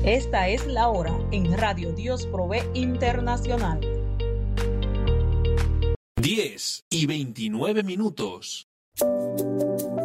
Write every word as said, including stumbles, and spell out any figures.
Esta es la hora en Radio Dios Provee Internacional. diez y veintinueve minutos.